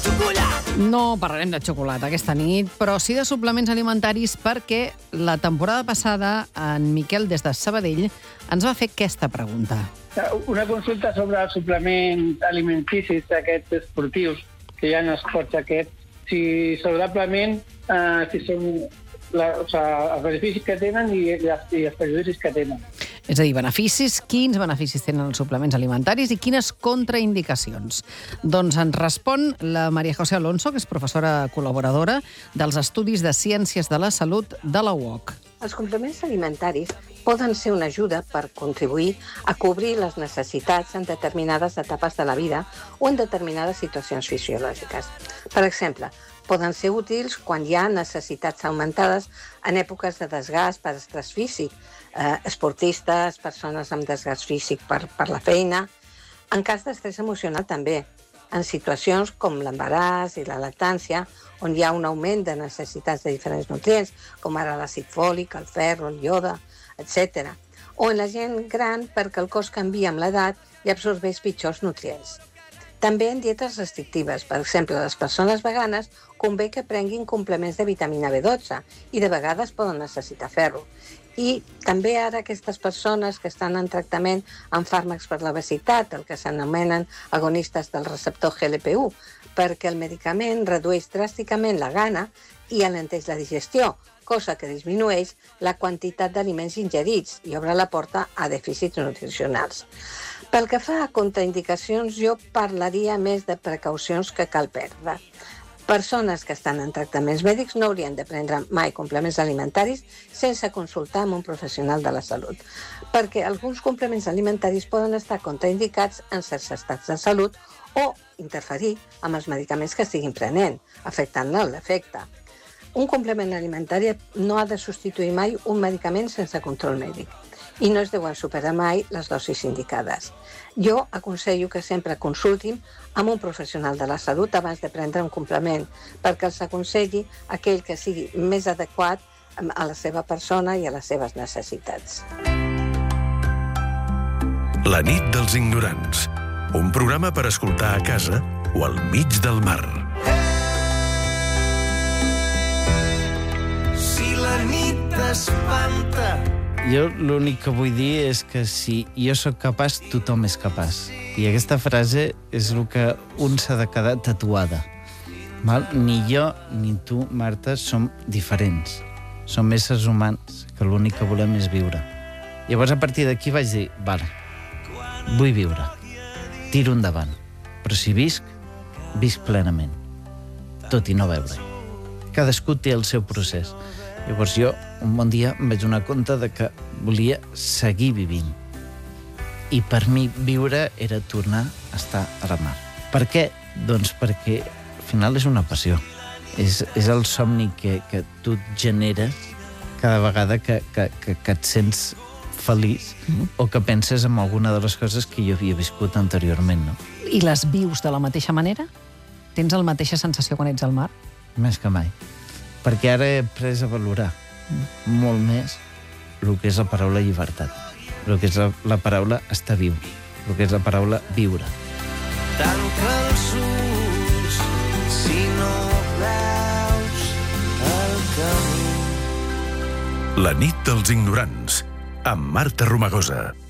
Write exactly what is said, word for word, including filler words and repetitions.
No parlarem de xocolata aquesta nit, però sí de suplements alimentaris perquè la temporada passada en Miquel, des de Sabadell, ens va fer aquesta pregunta. Una consulta sobre els suplements alimenticis aquests esportius, que hi ha en esports aquests, si saludablement, eh, si són la, o sigui, els beneficis que tenen i, les, i els perjudicis que tenen. És a dir, beneficis, quins beneficis tenen els suplements alimentaris i quines contraindicacions. Doncs ens respon la María José Alonso, que és professora col·laboradora dels Estudis de Ciències de la Salut de la U O C. Els complements alimentaris poden ser una ajuda per contribuir a cobrir les necessitats en determinades etapes de la vida o en determinades situacions fisiològiques. Per exemple, poden ser útils quan hi ha necessitats augmentades en èpoques de desgast per estrès físic, eh, esportistes, persones amb desgast físic per, per la feina, en cas d'estrès emocional també, en situacions com l'embaràs i la lactància, on hi ha un augment de necessitats de diferents nutrients, com ara l'àcid fòlic, el ferro, el iode, etcètera. O en la gent gran perquè el cos canvia amb l'edat i absorbeix pitjors nutrients. També en dietes restrictives. Per exemple, les persones veganes convé que prenguin complements de vitamina B dotze i de vegades poden necessitar ferro. I també ara aquestes persones que estan en tractament amb fàrmacs per l'obesitat, el que s'anomenen agonistes del receptor G L P u, perquè el medicament redueix dràsticament la gana i alenteix la digestió, cosa que disminueix la quantitat d'aliments ingerits i obre la porta a dèficits nutricionals. Pel que fa a contraindicacions, jo parlaria més de precaucions que cal perdre. Persones que estan en tractaments mèdics no haurien de prendre mai complements alimentaris sense consultar amb un professional de la salut, perquè alguns complements alimentaris poden estar contraindicats en certs estats de salut o interferir amb els medicaments que estiguin prenent, afectant-ne l'efecte. Un complement alimentari no ha de substituir mai un medicament sense control mèdic i no es deuen superar mai les dosis indicades. Jo aconsello que sempre consultin amb un professional de la salut abans de prendre un complement perquè els aconselli aquell que sigui més adequat a la seva persona i a les seves necessitats. La nit dels ignorants. Un programa per escoltar a casa o al mig del mar. Si la nit t'espanta... Jo l'únic que vull dir és que si jo sóc capaç, tothom és capaç. I aquesta frase és el que un s'ha de quedar tatuada. Val? Ni jo ni tu, Marta, som diferents. Som éssers humans que l'únic que volem és viure. Llavors, a partir d'aquí vaig dir, vale, vull viure. Tiro endavant. Però si visc, visc plenament. Tot i no veure. Cadascú té el seu procés. Llavors jo, un bon dia, em vaig donar compte de que volia seguir vivint. I per mi viure era tornar a estar a la mar. Per què? Doncs perquè al final és una passió. És, és el somni que, que tu et generes cada vegada que, que, que, que et sents feliç mm. o que penses en alguna de les coses que jo havia viscut anteriorment. No? I les vius de la mateixa manera? Tens la mateixa sensació quan ets al mar? Més que mai. Perquè ara he après a valorar molt més el que és la paraula llibertat, el que és la, la paraula estar viu, el que és la paraula viure. Tanca els ulls si no veus el camí. La nit dels ignorants, amb Marta Romagosa.